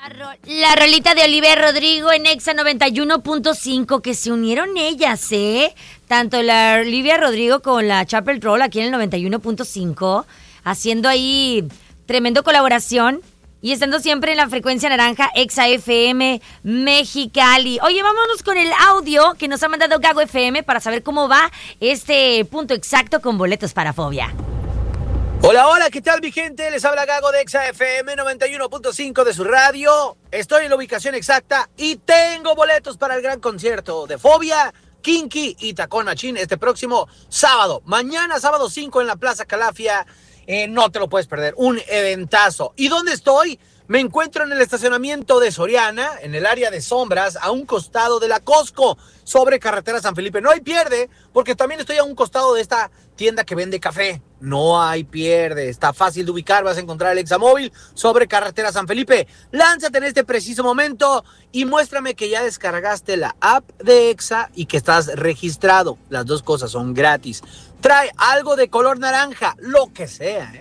La rolita de Olivia Rodrigo en Exa 91.5, que se unieron ellas, ¿eh? Tanto la Olivia Rodrigo como la Chapel Roll aquí en el 91.5, haciendo ahí tremendo colaboración y estando siempre en la frecuencia naranja Exa FM Mexicali. Oye, vámonos con el audio que nos ha mandado Gago FM para saber cómo va este punto exacto con boletos para Fobia. Hola, hola, ¿qué tal mi gente? Les habla Gago de Exa FM 91.5 de su radio. Estoy en la ubicación exacta y tengo boletos para el gran concierto de Fobia, Kinky y Tacón Machín este próximo sábado. Mañana, sábado 5 en la Plaza Calafia. No te lo puedes perder, un eventazo. ¿Y dónde estoy? Me encuentro en el estacionamiento de Soriana, en el área de sombras, a un costado de la Costco, sobre carretera San Felipe. No hay pierde, porque también estoy a un costado de esta tienda que vende café. No hay pierde, está fácil de ubicar, vas a encontrar el Examóvil sobre carretera San Felipe. Lánzate en este preciso momento y muéstrame que ya descargaste la app de Exa y que estás registrado. Las dos cosas son gratis. Trae algo de color naranja, lo que sea,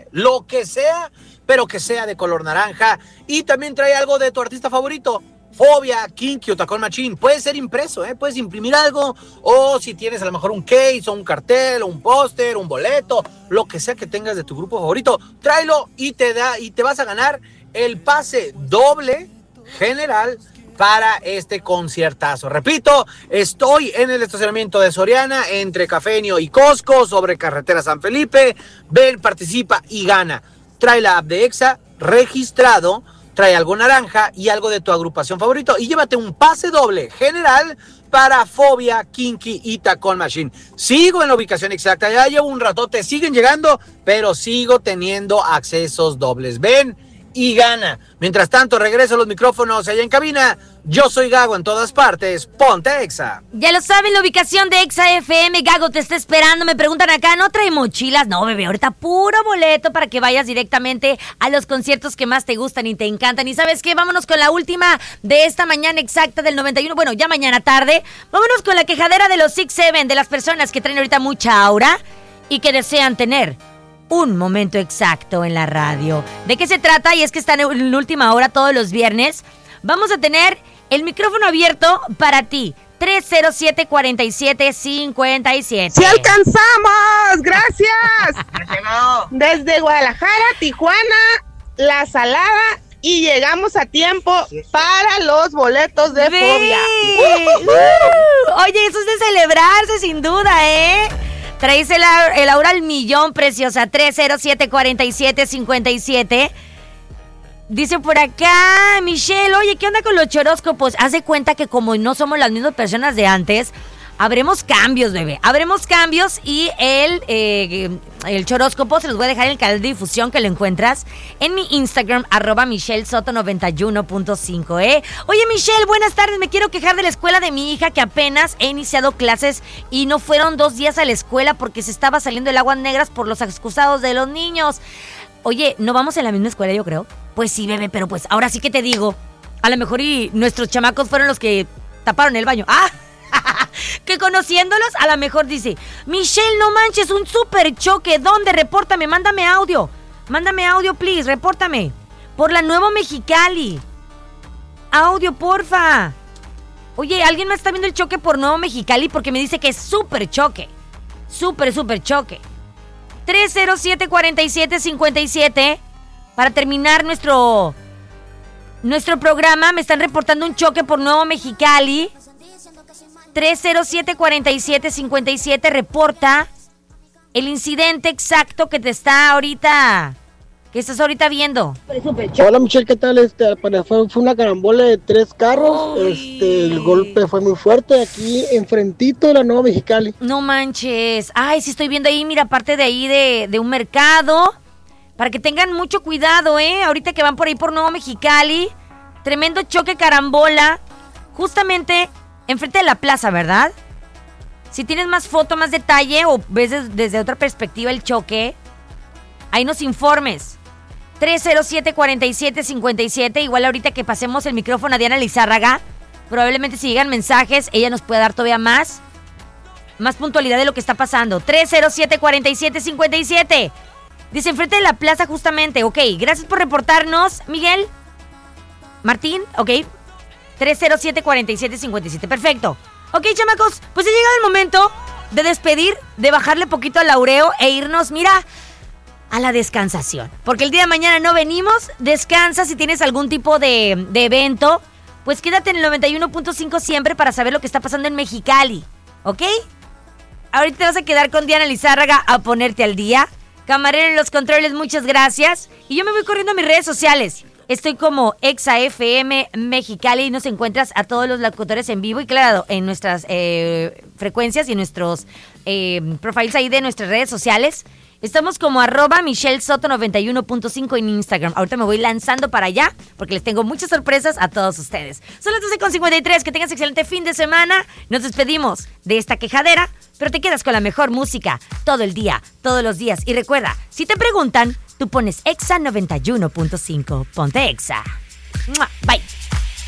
pero que sea de color naranja. Y también trae algo de tu artista favorito. Fobia, Kinky o Tacón Machín. Puede ser impreso, puedes imprimir algo. O si tienes a lo mejor un case o un cartel o un póster, un boleto, lo que sea que tengas de tu grupo favorito, tráelo y te vas a ganar el pase doble general para este conciertazo. Repito, estoy en el estacionamiento de Soriana, entre Cafenio y Costco, sobre carretera San Felipe. Ven, participa y gana. Trae la app de Exa, registrado, trae algo naranja y algo de tu agrupación favorito y llévate un pase doble general para Fobia, Kinky y Tacón Machine. Sigo en la ubicación exacta, ya llevo un ratote, siguen llegando, pero sigo teniendo accesos dobles. Ven y gana. Mientras tanto, regreso a los micrófonos allá en cabina. Yo soy Gago en todas partes. Ponte Exa. Ya lo saben, la ubicación de Exa FM. Gago te está esperando. Me preguntan acá, ¿no trae mochilas? No, bebé, ahorita puro boleto para que vayas directamente a los conciertos que más te gustan y te encantan. Y ¿sabes qué? Vámonos con la última de esta mañana exacta del 91. Bueno, ya mañana tarde. Vámonos con la quejadera de los 6-7, de las personas que traen ahorita mucha aura y que desean tener un momento exacto en la radio. ¿De qué se trata? Y es que están en la última hora todos los viernes. Vamos a tener el micrófono abierto para ti. 307-4757. ¡Sí alcanzamos! ¡Gracias! Desde Guadalajara, Tijuana, La Salada, y llegamos a tiempo para los boletos de Fobia. Oye, eso es de celebrarse sin duda, ¿eh? Traes el aura al millón, preciosa. 307-4757. Dice por acá, Michelle, oye, ¿qué onda con los choróscopos? Haz de cuenta que como no somos las mismas personas de antes, habremos cambios, bebé. Habremos cambios y el choróscopo se los voy a dejar en el canal de difusión que lo encuentras en mi Instagram, @michellesoto91.5, ¿eh? Oye, Michelle, buenas tardes. Me quiero quejar de la escuela de mi hija, que apenas he iniciado clases y no fueron 2 días a la escuela porque se estaba saliendo el agua negras por los excusados de los niños. Oye, ¿no vamos en la misma escuela, yo creo? Pues sí, bebé, pero pues ahora sí que te digo, a lo mejor y nuestros chamacos fueron los que taparon el baño. ¡Ah! Que conociéndolos, a lo mejor dice, Michelle, no manches, un súper choque. ¿Dónde? Repórtame, mándame audio, please, repórtame. Por la Nuevo Mexicali. Audio, porfa. Oye, ¿alguien más está viendo el choque por Nuevo Mexicali? Porque me dice que es súper choque. Súper choque. 307-4757. Para terminar nuestro programa, me están reportando un choque por Nuevo Mexicali. 307-4757, reporta el incidente exacto que estás ahorita viendo. Hola Michelle, ¿qué tal? Fue una carambola de 3 carros. El golpe fue muy fuerte aquí enfrentito de la Nueva Mexicali. No manches. Ay, sí estoy viendo ahí, mira, parte de ahí de un mercado. Para que tengan mucho cuidado, ahorita que van por ahí por Nuevo Mexicali. Tremendo choque carambola. Justamente enfrente de la plaza, ¿verdad? Si tienes más foto, más detalle o ves desde otra perspectiva el choque, ahí nos informes. 307-4757. Igual ahorita que pasemos el micrófono a Diana Lizárraga, probablemente si llegan mensajes, ella nos puede dar todavía más puntualidad de lo que está pasando. 307-4757. Dice, enfrente de la plaza justamente. Ok, gracias por reportarnos, Miguel. Martín, ok. 307-4757. Perfecto. Ok, chamacos, pues ha llegado el momento de despedir, de bajarle poquito al laureo e irnos, mira, a la descansación. Porque el día de mañana no venimos. Descansa si tienes algún tipo de evento. Pues quédate en el 91.5 siempre para saber lo que está pasando en Mexicali. ¿Ok? Ahorita te vas a quedar con Diana Lizárraga a ponerte al día. Camarero en los controles, muchas gracias. Y yo me voy corriendo a mis redes sociales. Estoy como ExaFM Mexicali y nos encuentras a todos los locutores en vivo y claro, en nuestras frecuencias y en nuestros profiles ahí de nuestras redes sociales. Estamos como @MichelleSoto91.5 en Instagram. Ahorita me voy lanzando para allá porque les tengo muchas sorpresas a todos ustedes. Son las 12:53. Que tengas excelente fin de semana. Nos despedimos de esta quejadera, pero te quedas con la mejor música todo el día, todos los días. Y recuerda, si te preguntan, tú pones Exa 91.5. Ponte Exa. ¡Mua! Bye.